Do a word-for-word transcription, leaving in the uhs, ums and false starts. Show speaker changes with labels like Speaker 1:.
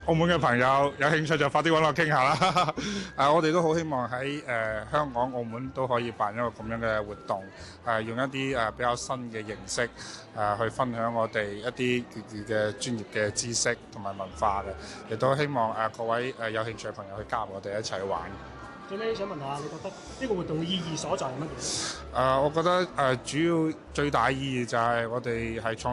Speaker 1: 澳門嘅朋友有興趣就快啲揾我傾下啦。誒，我哋都好希望喺誒、呃、香港、澳門都可以辦一個咁樣嘅活動，誒、呃、用一啲誒、呃、比較新嘅形式誒、呃、去分享我哋一啲粵語嘅專業嘅知識同埋文化嘅，亦都希望誒、呃、各位誒、呃、有興趣嘅朋友去加入我哋一齊去玩。
Speaker 2: 最尾想問下，你覺得呢個活動嘅意義所在係乜嘢？
Speaker 1: 誒、呃，我覺得誒、呃、主要最大意義就係我哋係創